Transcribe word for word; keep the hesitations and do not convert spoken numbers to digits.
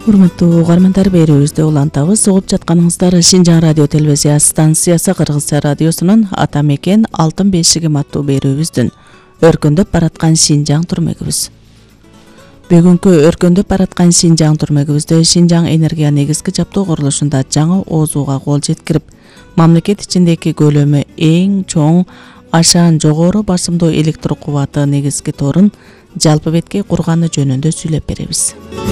Урматтуу угармандар, берүүбүздү улантабыз. Угуп жатканыңыздар Шинжаң радио телевизия станциясы Кыргызча радиосунун Ата мекен алтын бешигим аттуу берүүбүздүн өркөндөп бараткан Шинжаң турмегибиз. Бүгүнкү өркөндөп бараткан Шинжаң турмегибизде Шинжаң энергия негизги жаптоо курулушунда жаңы оозууга кол жеткирип, мамлекет ичиндеги көлөмү эң чоң ашаан жогору басымдуу электр кубаты негизги торун жалпы бетке курганы жөнүндө сүйлөп беребиз.